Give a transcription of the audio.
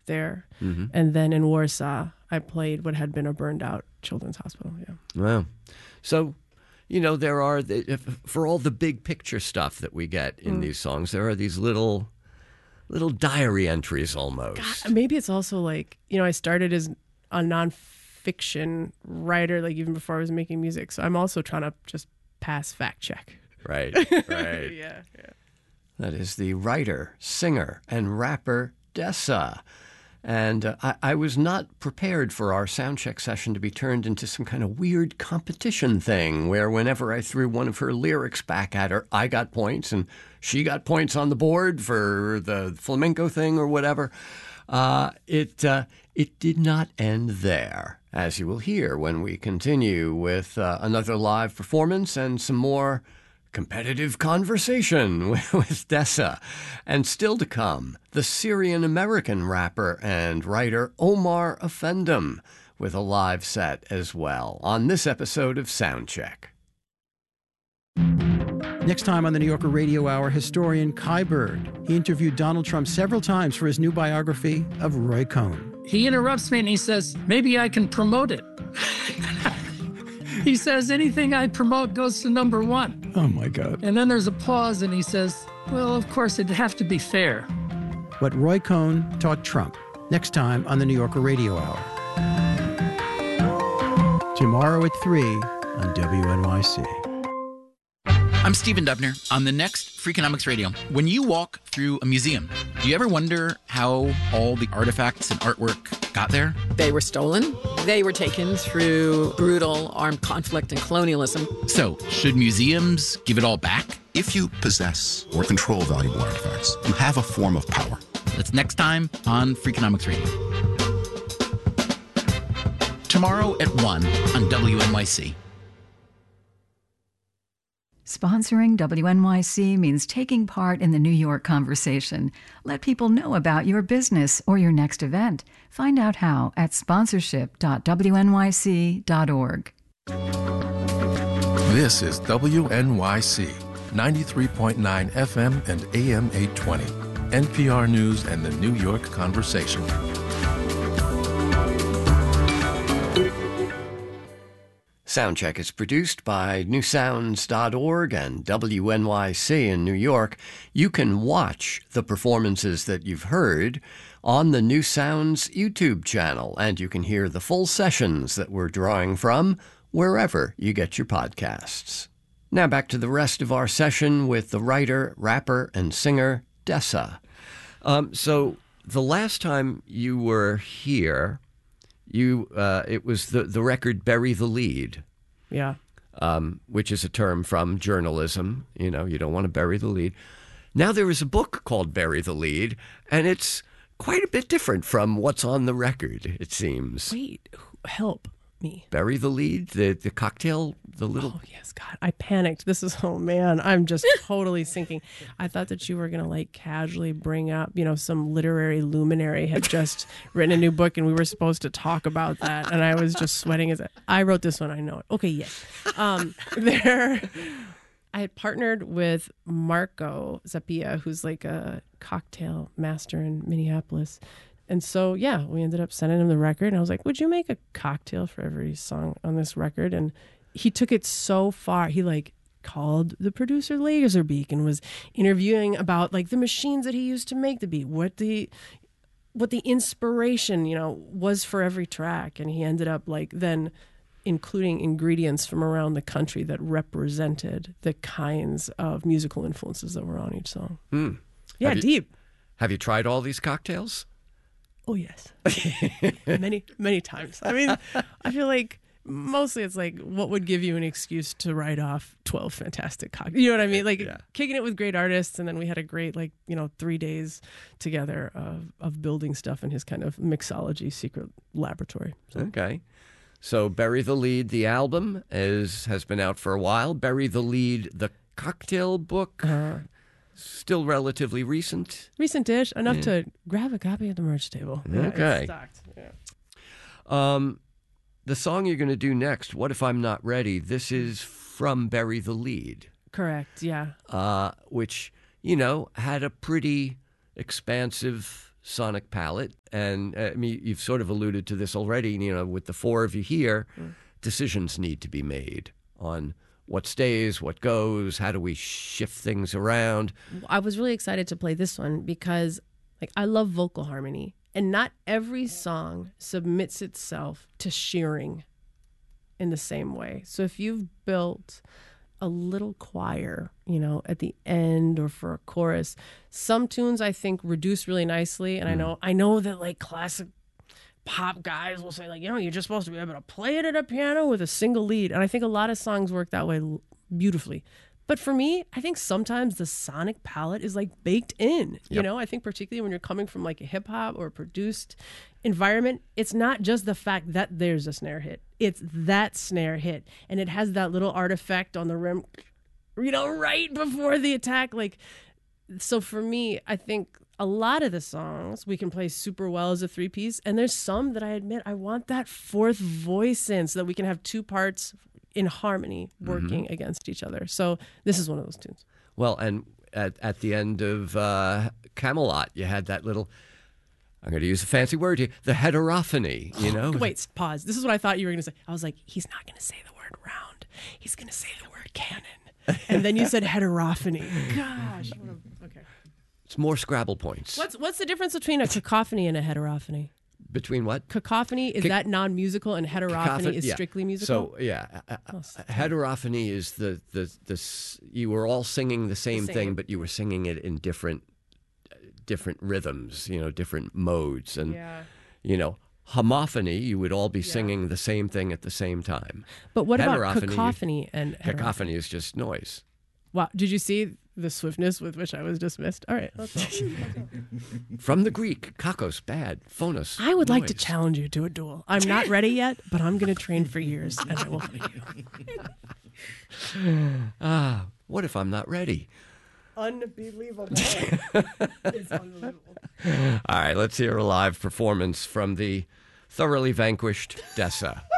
there. And then in Warsaw, I played what had been a burned out children's hospital. Yeah. Wow. So, there are, for all the big picture stuff that we get in these songs, there are these little diary entries almost. God, maybe it's also like, I started as a nonfiction writer, like even before I was making music. So I'm also trying to just pass fact check. Right. Yeah. That is the writer, singer, and rapper Dessa. And I was not prepared for our soundcheck session to be turned into some kind of weird competition thing where whenever I threw one of her lyrics back at her, I got points and she got points on the board for the flamenco thing or whatever. It did not end there, as you will hear when we continue with another live performance and some more competitive conversation with Dessa. And still to come, the Syrian-American rapper and writer Omar Effendim with a live set as well on this episode of Soundcheck. Next time on the New Yorker Radio Hour, historian Kai Bird. He interviewed Donald Trump several times for his new biography of Roy Cohn. He interrupts me and he says, maybe I can promote it. He says, anything I promote goes to number one. Oh, my God. And then there's a pause and he says, well, of course, it'd have to be fair. What Roy Cohn taught Trump. Next time on the New Yorker Radio Hour. Tomorrow at 3 on WNYC. I'm Stephen Dubner on the next Freakonomics Radio. When you walk through a museum, do you ever wonder how all the artifacts and artwork got there? They were stolen. They were taken through brutal armed conflict and colonialism. So, should museums give it all back? If you possess or control valuable artifacts, you have a form of power. That's next time on Freakonomics Radio. Tomorrow at 1 on WNYC. Sponsoring WNYC means taking part in the New York conversation. Let people know about your business or your next event. Find out how at sponsorship.wnyc.org. This is WNYC, 93.9 FM and AM 820. NPR News and the New York Conversation. Soundcheck is produced by newsounds.org and WNYC in New York. You can watch the performances that you've heard on the New Sounds YouTube channel, and you can hear the full sessions that we're drawing from wherever you get your podcasts. Now back to the rest of our session with the writer, rapper, and singer Dessa. So the last time you were here, it was the record Bury the Lead. Yeah. Which is a term from journalism. You don't want to bury the lead. Now there is a book called Bury the Lead, and it's quite a bit different from what's on the record, it seems. Wait, help me. Bury the Lead, the cocktail, the little... Oh, yes, God. I panicked. Oh, man, I'm just totally sinking. I thought that you were going to, casually bring up, some literary luminary had just written a new book, and we were supposed to talk about that, and I was just sweating I wrote this one, I know it. Okay, yes. I had partnered with Marco Zappia, who's a cocktail master in Minneapolis. And so, yeah, we ended up sending him the record. And I was like, would you make a cocktail for every song on this record? And he took it so far. He called the producer Laserbeak and was interviewing about the machines that he used to make the beat, what the inspiration, was for every track. And he ended up then including ingredients from around the country that represented the kinds of musical influences that were on each song. Yeah, deep. Have you tried all these cocktails? Oh, yes. Many, many times. I mean, I feel like mostly it's what would give you an excuse to write off 12 fantastic cocktails? You know what I mean? Kicking it with great artists. And then we had a great, 3 days together of building stuff in his kind of mixology secret laboratory. So. Okay. So Bury the Lead, the album, has been out for a while. Bury the Lead, the cocktail book. Still relatively recent. Recent-ish, enough to grab a copy at the merch table. Okay. Yeah, it's stocked. Yeah. The song you're going to do next, What If I'm Not Ready, this is from Bury the Lead. Correct, yeah. Which, had a pretty expansive sonic palette, and I mean, you've sort of alluded to this already. You know, with the four of you here, decisions need to be made on what stays, what goes, how do we shift things around. I was really excited to play this one because, like, I love vocal harmony, and not every song submits itself to shearing in the same way. So if you've built a little choir, you know, at the end or for a chorus, some tunes I think reduce really nicely. And I know that like classic pop guys will say, like, you know, you're just supposed to be able to play it at a piano with a single lead. And I think a lot of songs work that way beautifully. But for me, I think sometimes the sonic palette is like baked in. You know, I think particularly when you're coming from like a hip hop or a produced environment, it's not just the fact that there's a snare hit. It's that snare hit. And it has that little artifact on the rim, you know, right before the attack. Like, so for me, I think a lot of the songs we can play super well as a three-piece. And there's some that I admit I want that fourth voice in so that we can have two parts in harmony working against each other. So this is one of those tunes. Well, and at the end of Camelot, you had that little, I'm going to use a fancy word here, the heterophony, you know? Wait, pause. This is what I thought you were going to say. I was like, he's not going to say the word round. He's going to say the word canon. And then you said heterophony. Gosh. Okay. It's more Scrabble points. What's the difference between a cacophony and a heterophony? Between what? Cacophony, is that non-musical, and heterophony is strictly musical? So, heterophony is the you were all singing the same thing, but you were singing it in different rhythms, you know, different modes. And, you know, homophony, you would all be singing the same thing at the same time. But what about cacophony and heterophony? Cacophony is just noise. Wow. Did you see the swiftness with which I was dismissed? All right. Let's go. From the Greek, kakos, bad, phonos, I would like noise. to challenge you to a duel. I'm not ready yet, but I'm going to train for years, and I will fight you. What if I'm not ready? Unbelievable. It's unbelievable. All right, let's hear a live performance from the thoroughly vanquished Dessa.